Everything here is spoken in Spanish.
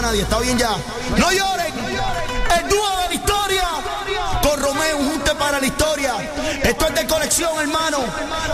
nadie, está bien ya. No lloren, el dúo de la historia, con Romeo, un junte para la historia. Esto es de colección, hermano.